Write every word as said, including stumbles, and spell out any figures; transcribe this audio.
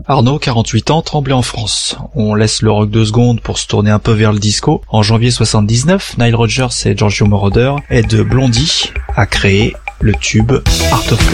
Arnaud, quarante-huit ans, tremblait en France. On laisse le rock deux secondes pour se tourner un peu vers le disco. En janvier soixante-dix-neuf, Nile Rodgers et Giorgio Moroder aident Blondie à créer le tube Art of Clubbing.